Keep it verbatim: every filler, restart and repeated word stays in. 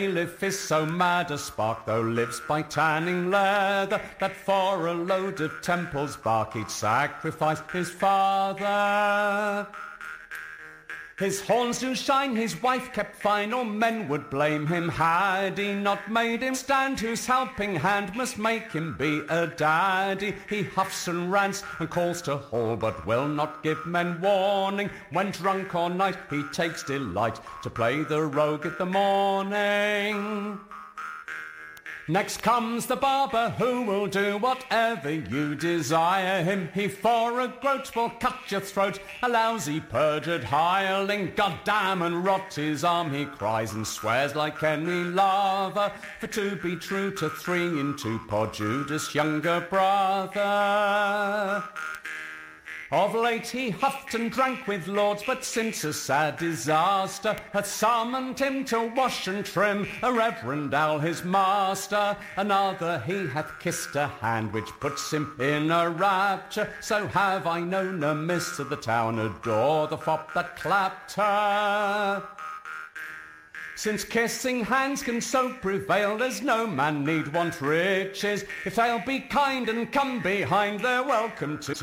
bailiff is so mad a spark, though lives by tanning leather, that for a load of Temple's bark he'd sacrifice his father. His horns do shine, his wife kept fine, or men would blame him had he not made him stand, whose helping hand must make him be a daddy. He huffs and rants and calls to haul, but will not give men warning. When drunk or night he takes delight to play the rogue at the morning. Next comes the barber, who will do whatever you desire him. He for a groat will cut your throat, a lousy perjured hireling. God damn and rot his arm, he cries and swears like any lover, for to be true to three into poor Judas' younger brother. Of late he huffed and drank with lords, but since a sad disaster hath summoned him to wash and trim a reverend owl his master. Another he hath kissed a hand which puts him in a rapture. So have I known a miss of the town adore the fop that clapped her. Since kissing hands can so prevail, there's no man need want riches. If they'll be kind and come behind, they're welcome to